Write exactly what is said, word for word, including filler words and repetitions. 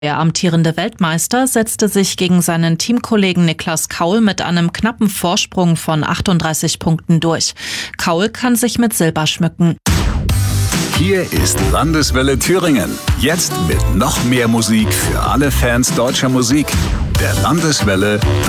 Der amtierende Weltmeister setzte sich gegen seinen Teamkollegen Niklas Kaul mit einem knappen Vorsprung von achtunddreißig Punkten durch. Kaul kann sich mit Silber schmücken. Hier ist Landeswelle Thüringen. Jetzt mit noch mehr Musik für alle Fans deutscher Musik. Der Landeswelle